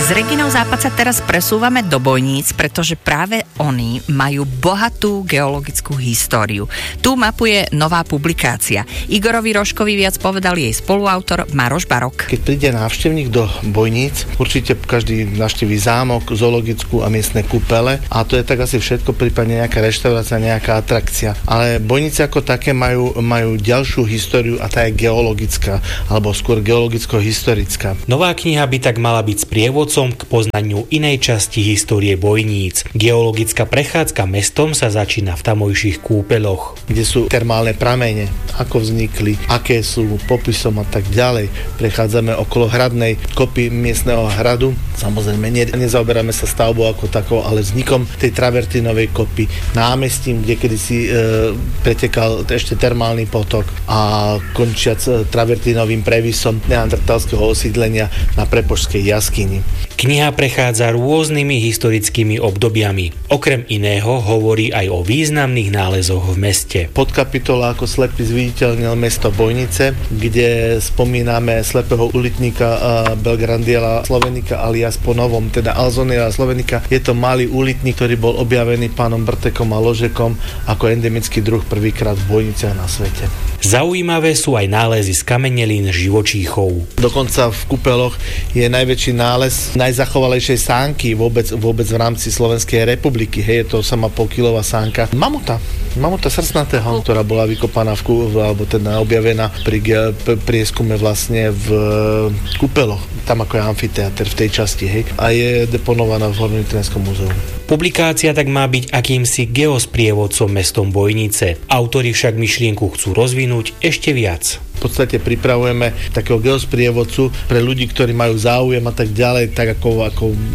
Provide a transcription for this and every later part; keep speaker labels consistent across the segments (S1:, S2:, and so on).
S1: S Reginou Západ sa teraz presúvame do Bojníc, pretože práve oni majú bohatú geologickú históriu. Tu mapuje nová publikácia. Igorovi Rožkovi viac povedal jej spoluautor Maroš Barok.
S2: Keď príde návštevník do Bojníc, určite každý navštíví zámok, zoologickú a miestne kúpele a to je tak asi všetko, prípadne nejaká reštaurácia, nejaká atrakcia. Ale Bojnice ako také majú ďalšiu históriu a tá je geologická, alebo skôr geologicko-historická.
S3: Nová kniha by tak mala byť sprievodcom k poznaniu inej časti histórie Bojníc. Geologická prechádzka mestom sa začína v tamojších kúpeľoch,
S2: kde sú termálne pramene, ako vznikli, aké sú popisom a tak ďalej. Prechádzame okolo hradnej kopy miestneho hradu. Samozrejme, nezaoberáme sa stavbou ako takou, ale vznikom tej travertínovej kopy, námestím, kde kedysi pretekal ešte termálny potok a končiac travertínovým previsom neandertalského osídlenia na Prepožskej jaskyni.
S3: Kniha prechádza rôznymi historickými obdobiami. Okrem iného hovorí aj o významných nálezoch v meste.
S2: Podkapitola ako slepý zviditeľnil mesto Bojnice, kde spomíname slepého ulitníka Belgrandiela Slovenika alias po novom, teda Alzoniela Slovenika. Je to malý ulitník, ktorý bol objavený pánom Brtekom a Ložekom ako endemický druh prvýkrát v Bojniciach na svete.
S3: Zaujímavé sú aj nálezy z kamenelín živočíchov.
S2: Dokonca v kúpeloch je najväčší nález najzachovalejšej sánky vôbec v rámci Slovenskej republiky. Hej, je to sama polkilová sánka mamuta srsnatého, ktorá bola vykopaná alebo teda objavená pri prieskume vlastne v kúpeloch, tam ako je amfiteáter v tej časti, hej, a je deponovaná v Hornitenskom múzeu.
S3: Publikácia tak má byť akýmsi geosprievodcom mestom Bojnice. Autori však myšlienku chcú rozvinúť ešte viac.
S2: V podstate pripravujeme takého geosprievodcu pre ľudí, ktorí majú záujem a tak ďalej, tak ako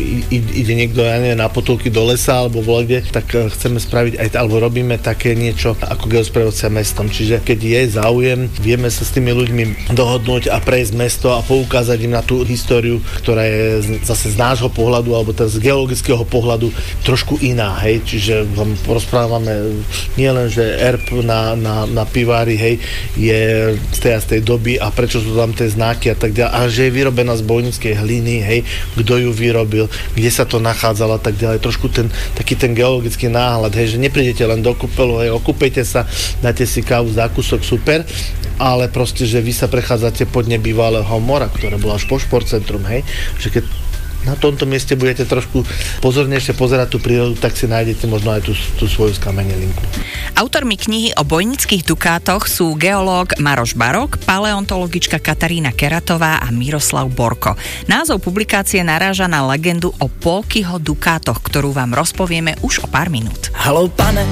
S2: ide niekto, ja neviem, na potulky do lesa alebo kde, tak chceme spraviť aj, alebo robíme také niečo ako geosprievodca mestom. Čiže keď je záujem, vieme sa s tými ľuďmi dohodnúť a prejsť mesto a poukázať im na tú históriu, ktorá je zase z nášho pohľadu, alebo teda z geologického pohľadu trošku iná, hej, čiže vám rozprávame nielen, že erb na pivári, hej, je z tej doby a prečo sú tam tie znaky a tak ďalej, a že je vyrobená z bojnickej hliny, hej, kto ju vyrobil, kde sa to nachádzalo a tak ďalej, trošku taký ten geologický náhľad, hej, že neprídete len do kúpeľu, hej, okúpejte sa, dáte si kávu, zákusok, super, ale proste, že vy sa prechádzate pod nebývalého mora, ktoré bolo až po športcentrum, hej, že keď na tomto mieste budete trošku pozornejšie pozerať tú prírodu, tak si nájdete možno aj tú svoju skamenelinku.
S1: Autormi knihy o bojnických dukátoch sú geológ Maroš Barok, paleontologička Katarína Keratová a Miroslav Borko. Názov publikácie naráža na legendu o Polkyho dukátoch, ktorú vám rozpovieme už o pár minút.
S4: Haló, pane,